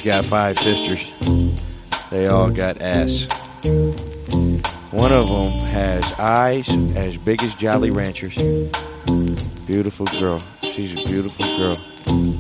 She's got 5 sisters. They all got ass. One of them has eyes as big as Jolly Ranchers. Beautiful girl. She's a beautiful girl.